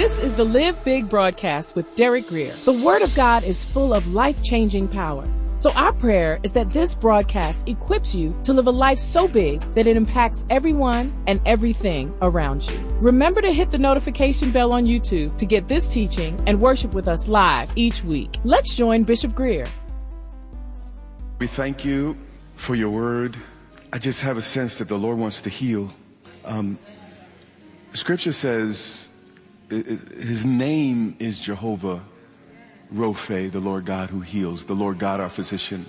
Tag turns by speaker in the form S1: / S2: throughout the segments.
S1: This is the Live Big broadcast with Derek Grier. The Word of God is full of life-changing power. So our prayer is that this broadcast equips you to live a life so big that it impacts everyone and everything around you. Remember to hit the notification bell on YouTube to get this teaching and worship with us live each week. Let's join Bishop Grier.
S2: We thank you for your word. I just have a sense that the Lord wants to heal. Scripture says his name is Jehovah Rophe, the Lord God who heals, the Lord God our physician.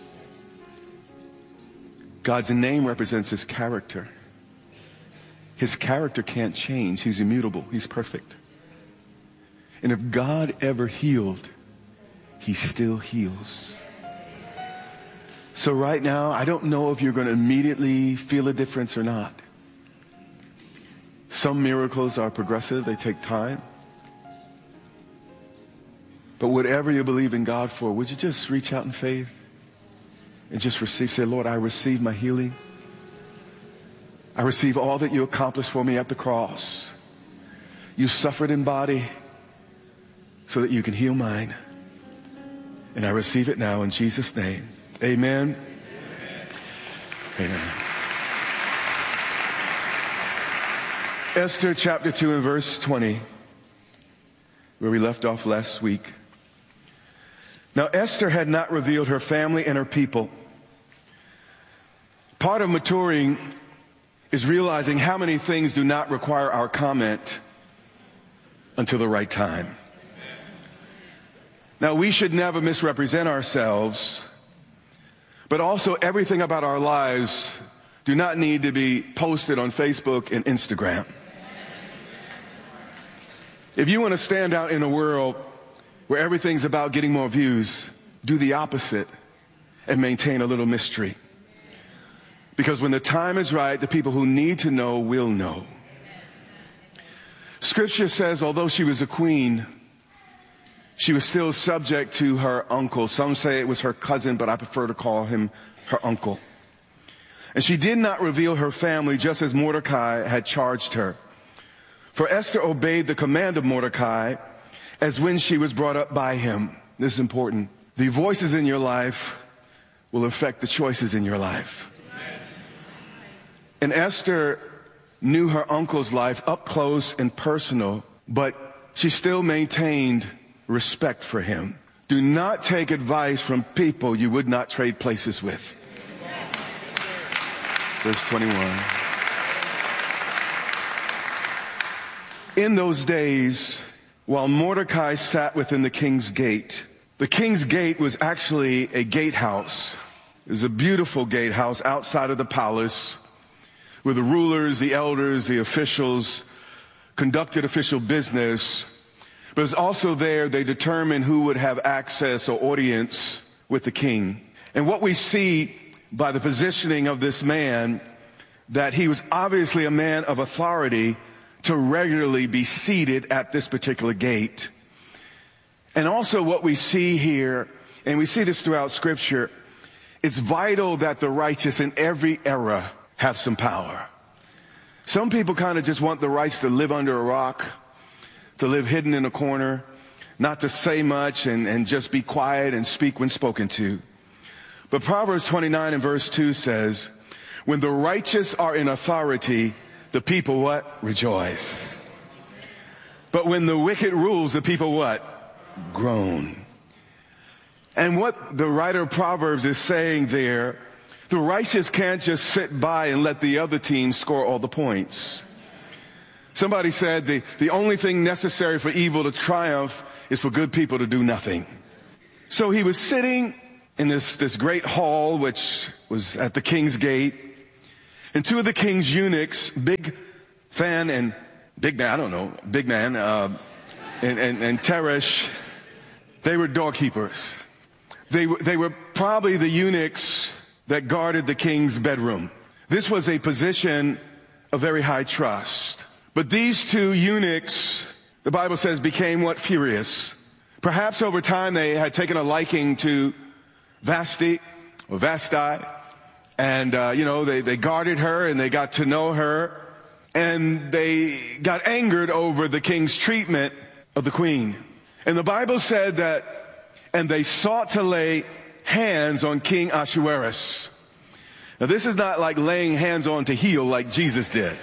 S2: God's name represents his character. His character can't change. He's immutable. He's perfect. And if God ever healed, he still heals. So right now, I don't know if you're going to immediately feel a difference or not. Some miracles are progressive. They take time. But whatever you believe in God for, would you just reach out in faith and just receive? Say, Lord, I receive my healing. I receive all that you accomplished for me at the cross. You suffered in body so that you can heal mine. And I receive it now in Jesus' name. Amen. Amen. Esther chapter 2 and verse 20, where we left off last week. Now Esther had not revealed her family and her people. Part of maturing is realizing how many things do not require our comment until the right time. Now we should never misrepresent ourselves, but also everything about our lives do not need to be posted on Facebook and Instagram. If you want to stand out in a world where everything's about getting more views, do the opposite and maintain a little mystery. Because when the time is right, the people who need to know will know. Scripture says, although she was a queen, she was still subject to her uncle. Some say it was her cousin, but I prefer to call him her uncle. And she did not reveal her family, just as Mordecai had charged her. For Esther obeyed the command of Mordecai as when she was brought up by him. This is important. The voices in your life will affect the choices in your life. And Esther knew her uncle's life up close and personal, but she still maintained respect for him. Do not take advice from people you would not trade places with. Verse 21. In those days, while Mordecai sat within the king's gate was actually a gatehouse. It was a beautiful gatehouse outside of the palace where the rulers, the elders, the officials conducted official business. But it was also there they determined who would have access or audience with the king. And what we see by the positioning of this man, that he was obviously a man of authority to regularly be seated at this particular gate. And also what we see here, and we see this throughout Scripture, it's vital that the righteous in every era have some power. Some people kind of just want the rights to live under a rock, to live hidden in a corner, not to say much and just be quiet and speak when spoken to. But Proverbs 29 and verse 2 says, when the righteous are in authority, the people what? Rejoice. But when the wicked rules, the people what? Groan. And what the writer of Proverbs is saying there, the righteous can't just sit by and let the other team score all the points. Somebody said the only thing necessary for evil to triumph is for good people to do nothing. So he was sitting in this great hall, which was at the king's gate. And two of the king's eunuchs, Big Man and Teresh, they were doorkeepers. They were probably the eunuchs that guarded the king's bedroom. This was a position of very high trust. But these two eunuchs, the Bible says, became what? Furious. Perhaps over time they had taken a liking to Vashti. And, they guarded her and they got to know her. And they got angered over the king's treatment of the queen. And the Bible said that, and they sought to lay hands on King Ahasuerus. Now this is not like laying hands on to heal like Jesus did.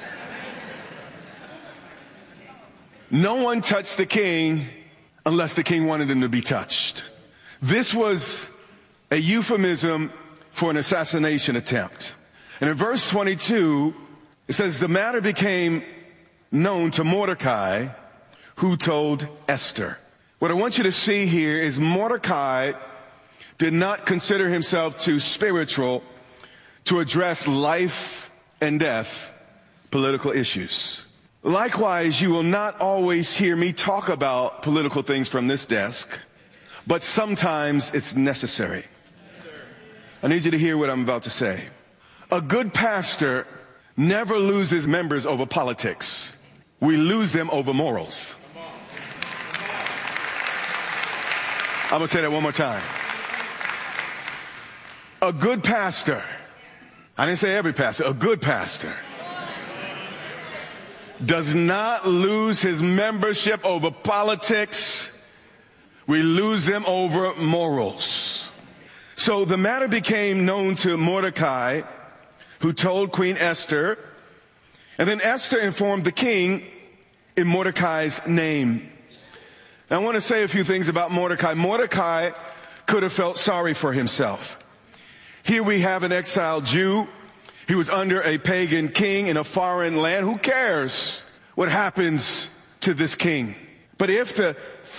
S2: No one touched the king unless the king wanted him to be touched. This was a euphemism for an assassination attempt. And in verse 22, it says, the matter became known to Mordecai, who told Esther. What I want you to see here is Mordecai did not consider himself too spiritual to address life and death political issues. Likewise, you will not always hear me talk about political things from this desk, but sometimes it's necessary. I need you to hear what I'm about to say. A good pastor never loses members over politics. We lose them over morals. I'm going to say that one more time. A good pastor, I didn't say every pastor, a good pastor does not lose his membership over politics. We lose them over morals. So the matter became known to Mordecai, who told Queen Esther, and then Esther informed the king in Mordecai's name. Now, I want to say a few things about Mordecai. Mordecai could have felt sorry for himself. Here we have an exiled Jew. He was under a pagan king in a foreign land. Who cares what happens to this king? But if the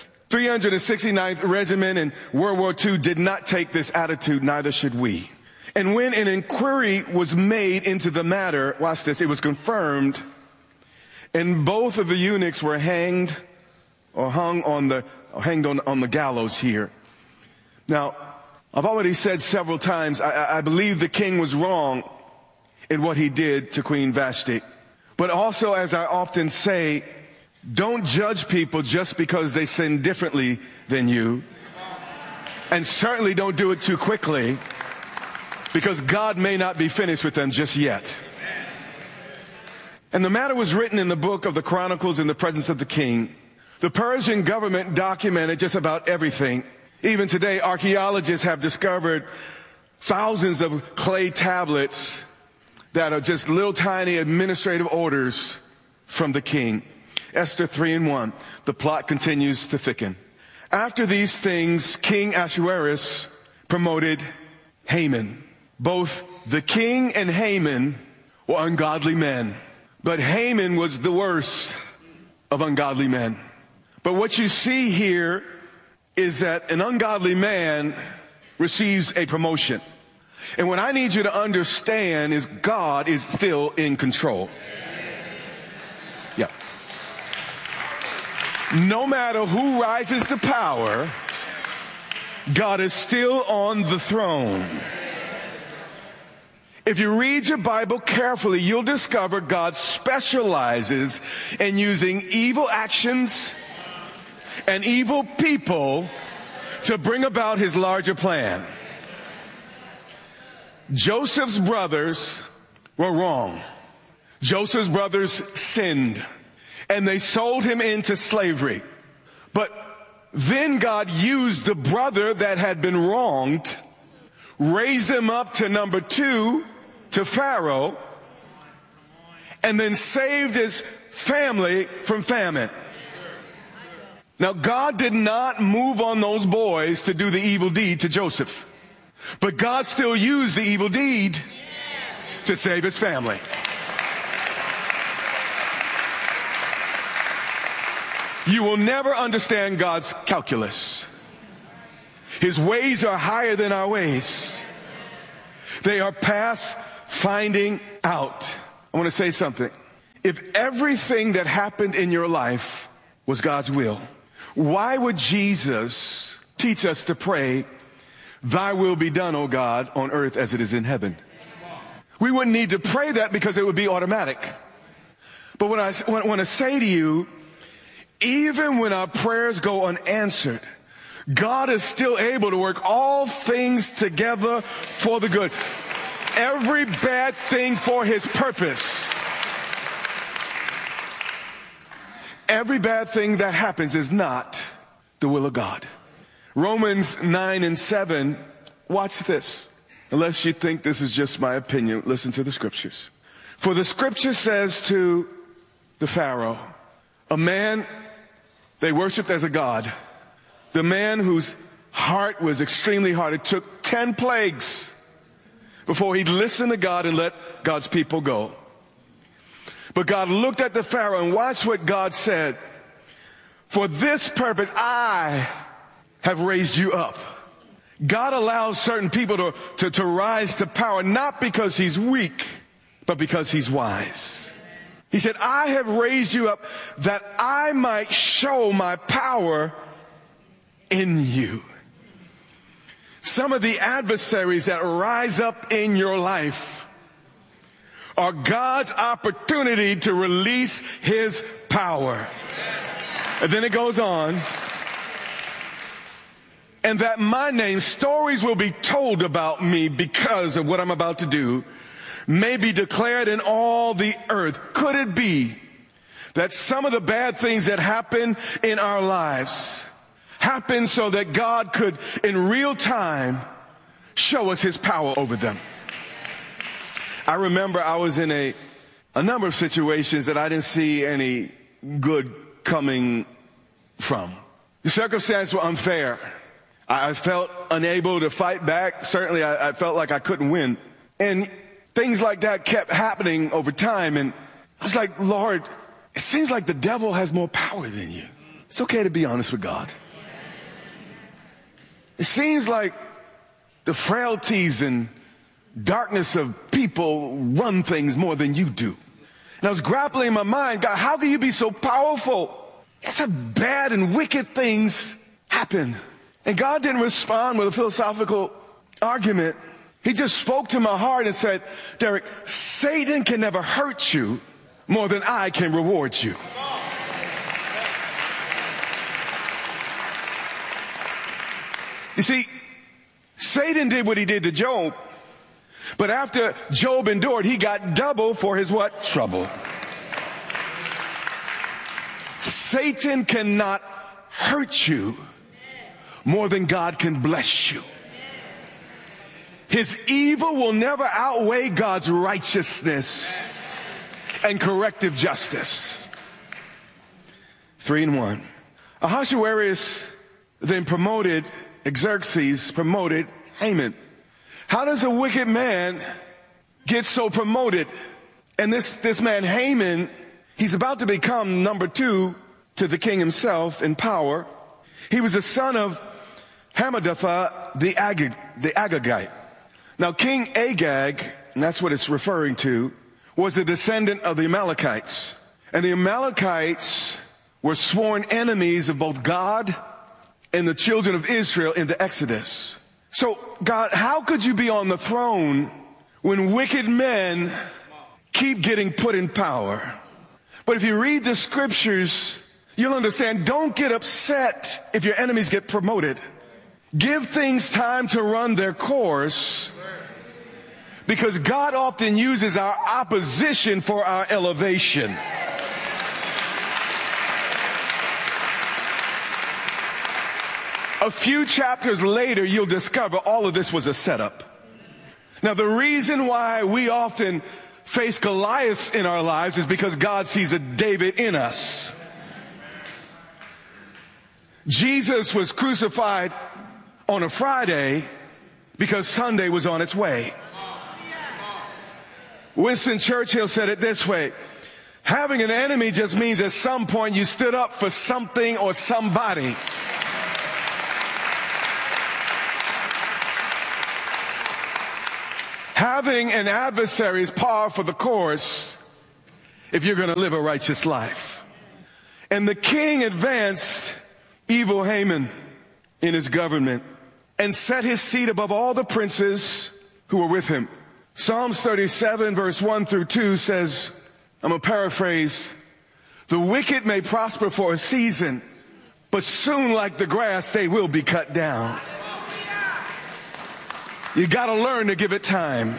S2: 369th Regiment in World War II did not take this attitude, neither should we. And when an inquiry was made into the matter, watch this, it was confirmed, and both of the eunuchs were hanged or hanged on the gallows here. Now, I've already said several times, I believe the king was wrong in what he did to Queen Vashti. But also, as I often say, don't judge people just because they sin differently than you. And certainly don't do it too quickly, because God may not be finished with them just yet. And the matter was written in the book of the Chronicles in the presence of the king. The Persian government documented just about everything. Even today, archaeologists have discovered thousands of clay tablets that are just little tiny administrative orders from the king. Esther 3:1, the plot continues to thicken. After these things, King Ahasuerus promoted Haman. Both the king and Haman were ungodly men, but Haman was the worst of ungodly men. But what you see here is that an ungodly man receives a promotion. And what I need you to understand is God is still in control. Yeah. No matter who rises to power, God is still on the throne. If you read your Bible carefully, you'll discover God specializes in using evil actions and evil people to bring about his larger plan. Joseph's brothers were wrong. Joseph's brothers sinned, and they sold him into slavery. But then God used the brother that had been wronged, raised him up to number 2 to Pharaoh, and then saved his family from famine. Now, God did not move on those boys to do the evil deed to Joseph, but God still used the evil deed to save his family. You will never understand God's calculus. His ways are higher than our ways. They are past finding out. I want to say something. If everything that happened in your life was God's will, why would Jesus teach us to pray, "Thy will be done, O God, on earth as it is in heaven"? We wouldn't need to pray that because it would be automatic. But what I want to say to you, even when our prayers go unanswered, God is still able to work all things together for the good. Every bad thing for his purpose. every bad thing that happens is not the will of God. Romans 9:7, watch this. Unless you think this is just my opinion, listen to the scriptures. For the scripture says to the Pharaoh, a man they worshiped as a god, the man whose heart was extremely hard, it took 10 plagues before he'd listen to God and let God's people go. But God looked at the Pharaoh and watched what God said. For this purpose, I have raised you up. God allows certain people to rise to power, not because he's weak, but because he's wise. He said, I have raised you up that I might show my power in you. Some of the adversaries that rise up in your life are God's opportunity to release his power. And then it goes on. And that my name, stories will be told about me because of what I'm about to do, may be declared in all the earth. Could it be that some of the bad things that happen in our lives happen so that God could, in real time, show us his power over them? I remember I was in a number of situations that I didn't see any good coming from. The circumstances were unfair. I felt unable to fight back. Certainly, I felt like I couldn't win. And things like that kept happening over time. And I was like, Lord, it seems like the devil has more power than you. It's okay to be honest with God. It seems like the frailties and darkness of people run things more than you do. And I was grappling in my mind, God, how can you be so powerful? It's a bad and wicked things happen. And God didn't respond with a philosophical argument. He just spoke to my heart and said, Derek, Satan can never hurt you more than I can reward you. You see, Satan did what he did to Job, but after Job endured, he got double for his what? Trouble. Satan cannot hurt you more than God can bless you. His evil will never outweigh God's righteousness and corrective justice. 3 in 1. Ahasuerus then promoted Xerxes, promoted Haman. How does a wicked man get so promoted? And this man Haman, he's about to become number 2 to the king himself in power. He was the son of Hammedatha the Agagite. Now King Agag, and that's what it's referring to, was a descendant of the Amalekites. And the Amalekites were sworn enemies of both God and the children of Israel in the Exodus. So God, how could you be on the throne when wicked men keep getting put in power? But if you read the scriptures, you'll understand, don't get upset if your enemies get promoted. Give things time to run their course, because God often uses our opposition for our elevation. A few chapters later, you'll discover all of this was a setup. Now, the reason why we often face Goliaths in our lives is because God sees a David in us. Jesus was crucified on a Friday because Sunday was on its way. Winston Churchill said it this way: having an enemy just means at some point you stood up for something or somebody. Having an adversary is par for the course if you're going to live a righteous life. And the king advanced evil Haman in his government and set his seat above all the princes who were with him. Psalms 37 verse 1 through 2 says, I'm going to paraphrase, the wicked may prosper for a season, but soon like the grass they will be cut down. You got to learn to give it time.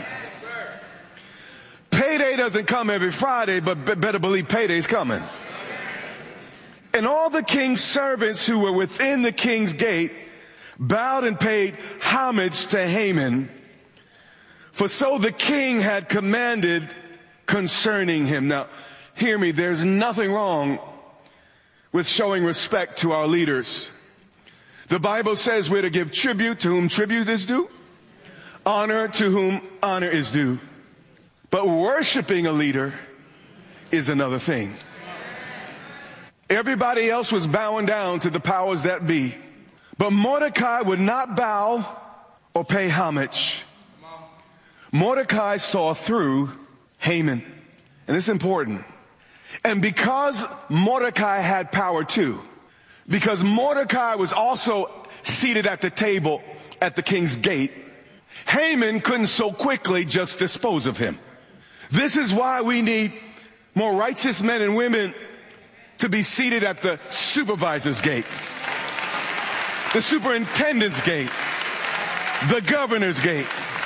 S2: Payday doesn't come every Friday, but better believe payday's coming. And all the king's servants who were within the king's gate bowed and paid homage to Haman, for so the king had commanded concerning him. Now, hear me, there's nothing wrong with showing respect to our leaders. The Bible says we're to give tribute to whom tribute is due, honor to whom honor is due. But worshiping a leader is another thing. Everybody else was bowing down to the powers that be. But Mordecai would not bow or pay homage. Mordecai saw through Haman. And this is important. And because Mordecai had power too, because Mordecai was also seated at the table at the king's gate, Haman couldn't so quickly just dispose of him. This is why we need more righteous men and women to be seated at the supervisor's gate, the superintendent's gate, the governor's gate.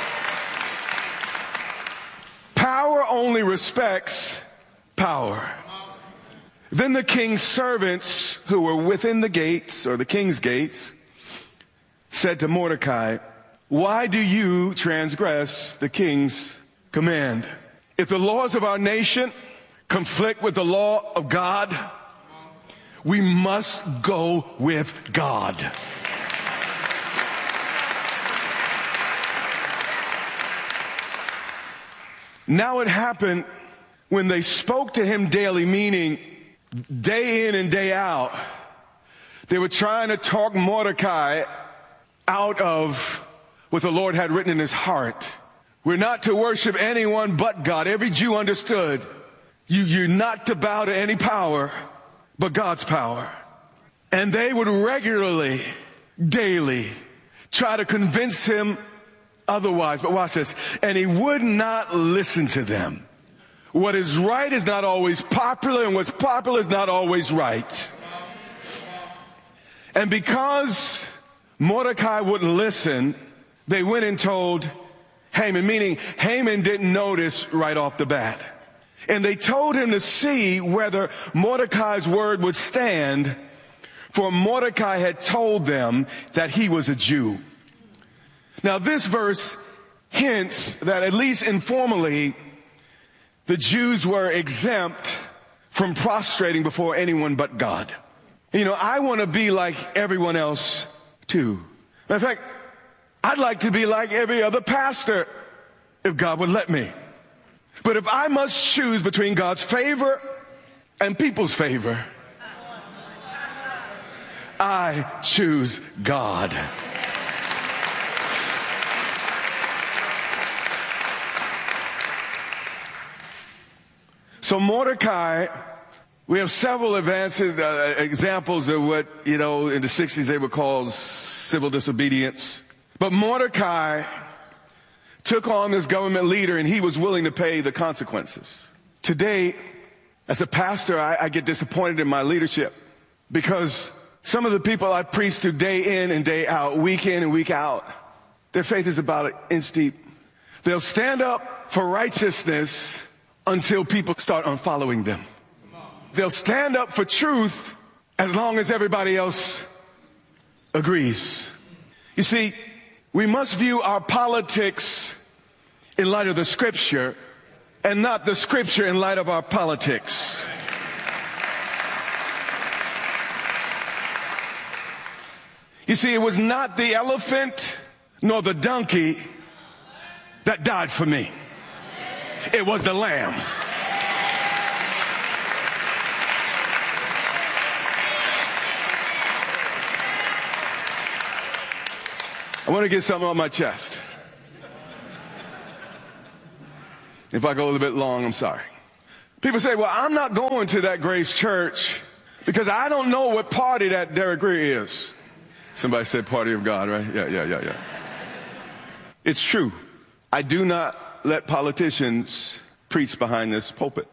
S2: Power only respects power. Then the king's servants who were within the gates, or the king's gates, said to Mordecai, "Why do you transgress the king's command? If the laws of our nation conflict with the law of God, we must go with God." Now it happened when they spoke to him daily, meaning day in and day out, they were trying to talk Mordecai out of what the Lord had written in his heart. We're not to worship anyone but God. Every Jew understood you're not to bow to any power but God's power. And they would regularly, daily, try to convince him otherwise. But watch this. And he would not listen to them. What is right is not always popular, and what's popular is not always right. And because Mordecai wouldn't listen, they went and told Haman, meaning Haman didn't notice right off the bat. And they told him to see whether Mordecai's word would stand, for Mordecai had told them that he was a Jew. Now this verse hints that at least informally, the Jews were exempt from prostrating before anyone but God. You know, I want to be like everyone else too. In fact, I'd like to be like every other pastor if God would let me. But if I must choose between God's favor and people's favor, I choose God. So Mordecai, we have several examples of what, in the 60s they would call civil disobedience. But Mordecai took on this government leader, and he was willing to pay the consequences. Today, as a pastor, I get disappointed in my leadership because some of the people I preach to day in and day out, week in and week out, their faith is about an inch deep. They'll stand up for righteousness until people start unfollowing them. They'll stand up for truth as long as everybody else agrees. You see, we must view our politics in light of the scripture and not the scripture in light of our politics. You see, it was not the elephant nor the donkey that died for me. It was the lamb. I want to get something on my chest. If I go a little bit long, I'm sorry. People say, well, I'm not going to that Grace Church because I don't know what party that Derek Greer is. Somebody said party of God, right? Yeah. It's true. I do not let politicians preach behind this pulpit.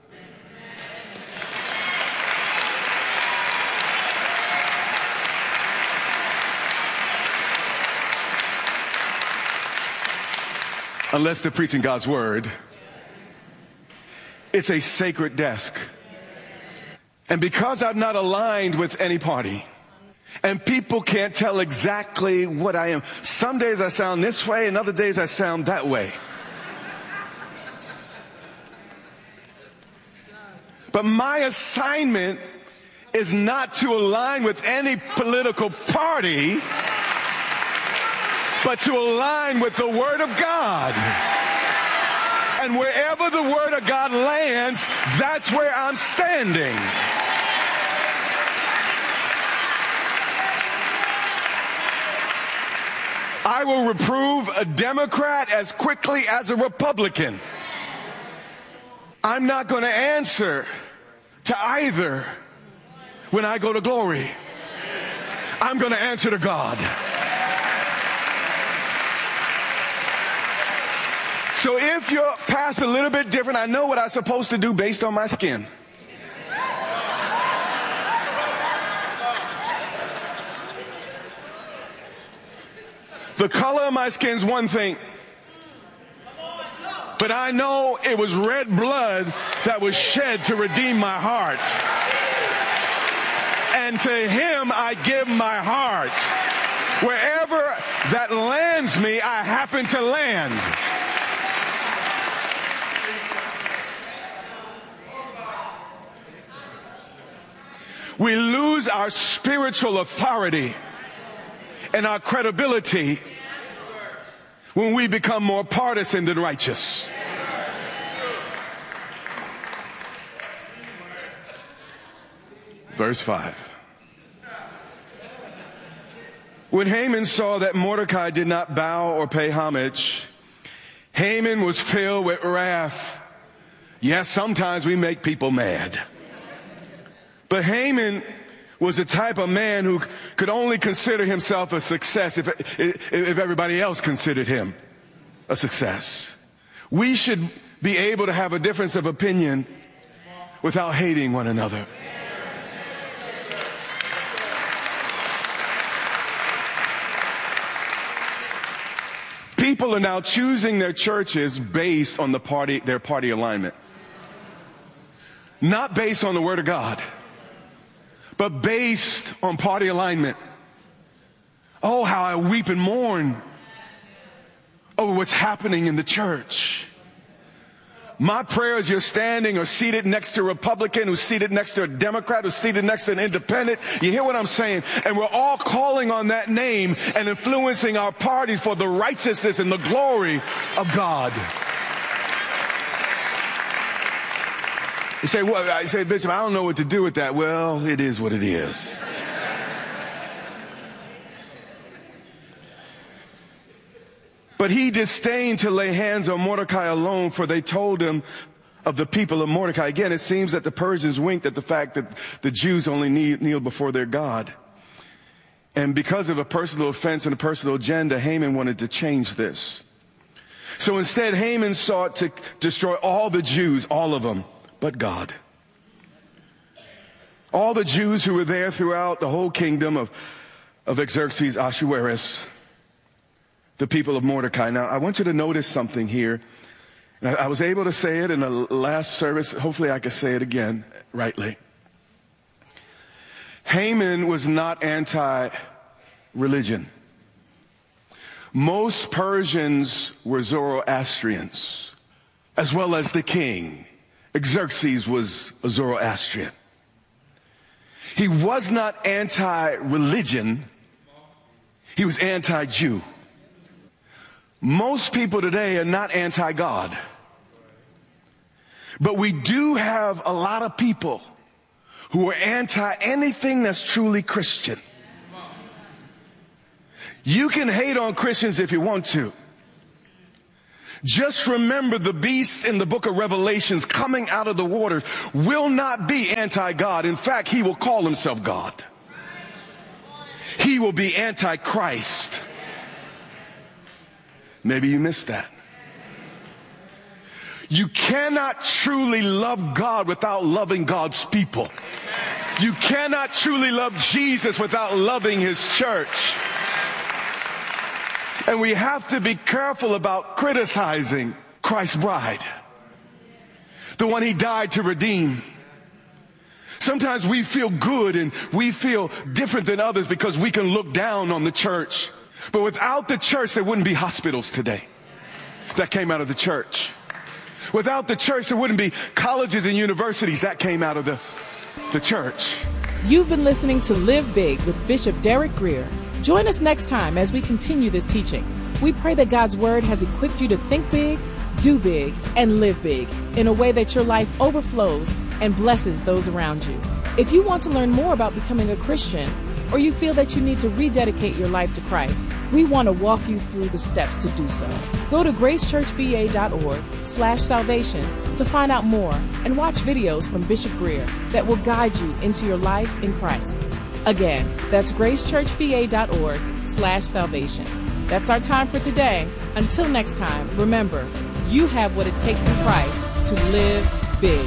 S2: Unless they're preaching God's word. It's a sacred desk. And because I'm not aligned with any party, and people can't tell exactly what I am. Some days I sound this way, and other days I sound that way. But my assignment is not to align with any political party, but to align with the Word of God. And wherever the Word of God lands, that's where I'm standing. I will reprove a Democrat as quickly as a Republican. I'm not going to answer to either when I go to glory. I'm going to answer to God. So if your past a little bit different, I know what I'm supposed to do based on my skin. The color of my skin's one thing, but I know it was red blood that was shed to redeem my heart. And to Him I give my heart. Wherever that lands me, I happen to land. We lose our spiritual authority and our credibility when we become more partisan than righteous. Verse 5. When Haman saw that Mordecai did not bow or pay homage, Haman was filled with wrath. Yes, sometimes we make people mad. But Haman was the type of man who could only consider himself a success if everybody else considered him a success. We should be able to have a difference of opinion without hating one another. People are now choosing their churches based on their party alignment. Not based on the Word of God, but based on party alignment. Oh, how I weep and mourn over what's happening in the church. My prayer is you're standing or seated next to a Republican, who's seated next to a Democrat, who's seated next to an independent. You hear what I'm saying? And we're all calling on that name and influencing our parties for the righteousness and the glory of God. You say, well, I say, Bishop, I don't know what to do with that. Well, it is what it is. But he disdained to lay hands on Mordecai alone, for they told him of the people of Mordecai. Again, it seems that the Persians winked at the fact that the Jews only kneel before their God. And because of a personal offense and a personal agenda, Haman wanted to change this. So instead, Haman sought to destroy all the Jews, all of them, but God. All the Jews who were there throughout the whole kingdom of Xerxes, Ahasuerus, the people of Mordecai. Now, I want you to notice something here. I was able to say it in the last service. Hopefully I can say it again rightly. Haman was not anti-religion. Most Persians were Zoroastrians, as well as the king. Xerxes was a Zoroastrian. He was not anti-religion. He was anti-Jew. Most people today are not anti-God. But we do have a lot of people who are anti anything that's truly Christian. You can hate on Christians if you want to. Just remember, the beast in the book of Revelations coming out of the waters will not be anti-God. In fact, he will call himself God. He will be anti-Christ. Maybe you missed that. You cannot truly love God without loving God's people. You cannot truly love Jesus without loving His church. And we have to be careful about criticizing Christ's bride, the one He died to redeem. Sometimes we feel good and we feel different than others because we can look down on the church. But without the church, there wouldn't be hospitals today that came out of the church. Without the church, there wouldn't be colleges and universities that came out of the church.
S1: You've been listening to Live Big with Bishop Derek Grier. Join us next time as we continue this teaching. We pray that God's Word has equipped you to think big, do big, and live big in a way that your life overflows and blesses those around you. If you want to learn more about becoming a Christian, or you feel that you need to rededicate your life to Christ, we want to walk you through the steps to do so. Go to gracechurchva.org/salvation to find out more and watch videos from Bishop Grier that will guide you into your life in Christ. Again, that's gracechurchva.org/salvation. That's our time for today. Until next time, remember, you have what it takes in Christ to live big.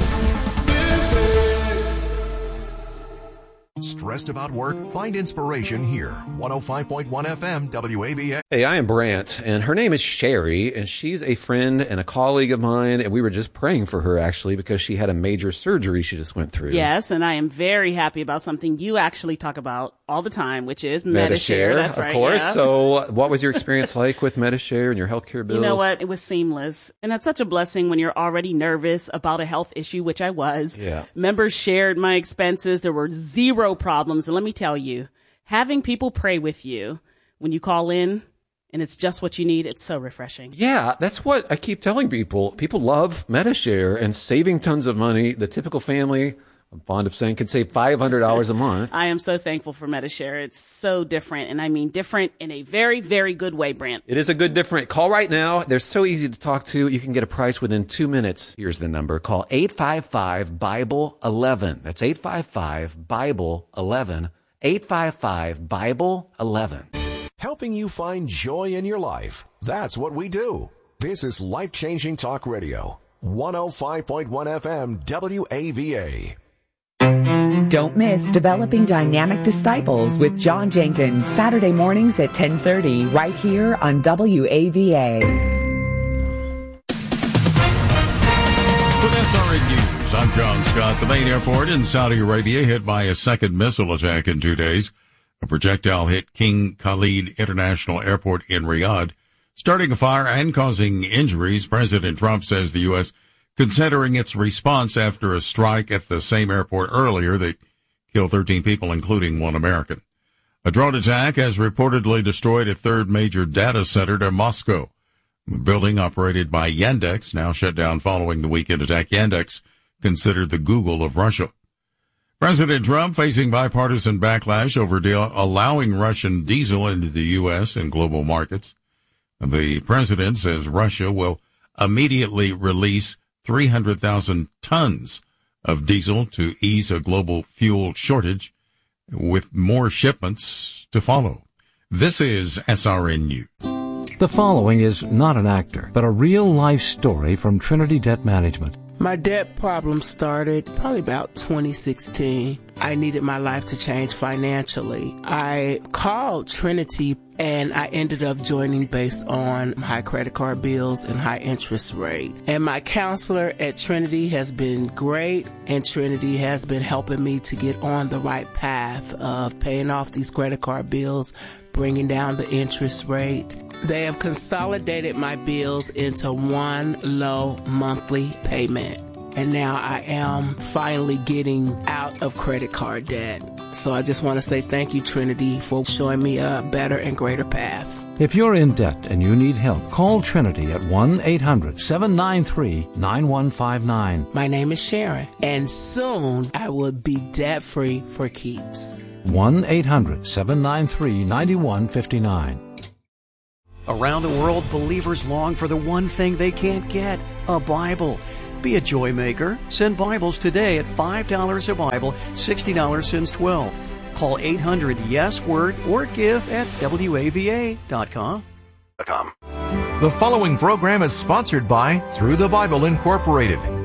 S3: Stressed about work? Find inspiration here. 105.1 FM WAVA.
S4: Hey, I am Brant, and her name is Sherry, and she's a friend and a colleague of mine, and we were just praying for her, actually, because she had a major surgery she just went through.
S5: Yes, and I am very happy about something you actually talk about all the time, which is Medi-Share. That's right.
S4: Of course.
S5: Yeah.
S4: So what was your experience like with Medi-Share and your healthcare bills?
S5: You know what? It was seamless. And that's such a blessing when you're already nervous about a health issue, which I was.
S4: Yeah.
S5: Members shared my expenses. There were zero problems. And let me tell you, having people pray with you when you call in and it's just what you need, it's so refreshing.
S4: Yeah, that's what I keep telling people. People love Medi-Share and saving tons of money. The typical family, I'm fond of saying, can save $500 a month.
S5: I am so thankful for Medi-Share. It's so different, and I mean different in a very, very good way, Brant.
S4: It is a good different. Call right now. They're so easy to talk to. You can get a price within 2 minutes. Here's the number. Call 855-BIBLE-11. That's 855-BIBLE-11. 855-BIBLE-11.
S3: Helping you find joy in your life. That's what we do. This is Life-Changing Talk Radio. 105.1 FM WAVA.
S6: Don't miss Developing Dynamic Disciples with John Jenkins, Saturday mornings at 10:30, right here on WAVA.
S7: With SRN News, I'm John Scott. The main airport in Saudi Arabia hit by a second missile attack in 2 days. A projectile hit King Khalid International Airport in Riyadh, starting a fire and causing injuries. President Trump says the U.S. considering its response after a strike at the same airport earlier that killed 13 people, including one American. A drone attack has reportedly destroyed a third major data center in Moscow. The building, operated by Yandex, now shut down following the weekend attack. Yandex, considered the Google of Russia. President Trump facing bipartisan backlash over allowing Russian diesel into the U.S. and global markets. The president says Russia will immediately release 300,000 tons of diesel to ease a global fuel shortage, with more shipments to follow. This is SRN News.
S8: The following is not an actor, but a real-life story from Trinity Debt Management.
S9: My debt problem started probably about 2016. I needed my life to change financially. I called Trinity and I ended up joining based on high credit card bills and high interest rate. And my counselor at Trinity has been great, and Trinity has been helping me to get on the right path of paying off these credit card bills, bringing down the interest rate. They have consolidated my bills into one low monthly payment. And now I am finally getting out of credit card debt. So I just want to say thank you, Trinity, for showing me a better and greater path.
S8: If you're in debt and you need help, call Trinity at 1-800-793-9159.
S9: My name is Sharon, and soon I will be debt-free for keeps.
S8: 1-800-793-9159.
S10: Around the world, believers long for the one thing they can't get, a Bible. Be a joy maker. Send Bibles today at $5 a Bible, $60 since 12. Call 800-YES-WORD or give at WAVA.com.
S3: The following program is sponsored by Through the Bible Incorporated.